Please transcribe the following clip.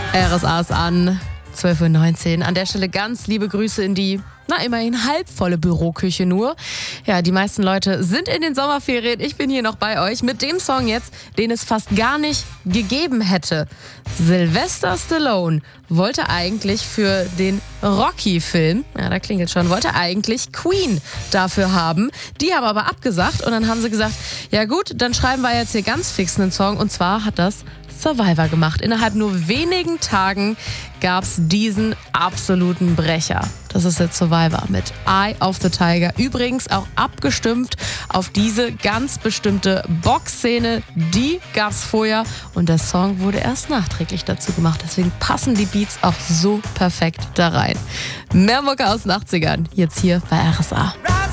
RSA ist an, 12:19 Uhr. An der Stelle ganz liebe Grüße in die, immerhin halbvolle Büroküche nur. Ja, die meisten Leute sind in den Sommerferien. Ich bin hier noch bei euch mit dem Song jetzt, den es fast gar nicht gegeben hätte. Sylvester Stallone wollte eigentlich für den Rocky-Film, da klingelt schon, wollte eigentlich Queen dafür haben. Die haben aber abgesagt und dann haben sie gesagt, ja gut, dann schreiben wir jetzt hier ganz fix einen Song. Und zwar hat das Survivor gemacht. Innerhalb nur wenigen Tagen gab es diesen absoluten Brecher. Das ist jetzt Survivor mit Eye of the Tiger. Übrigens auch abgestimmt auf diese ganz bestimmte Boxszene. Die gab es vorher und der Song wurde erst nachträglich dazu gemacht. Deswegen passen die Beats auch so perfekt da rein. Mehr Mucke aus den 80ern, jetzt hier bei RSA.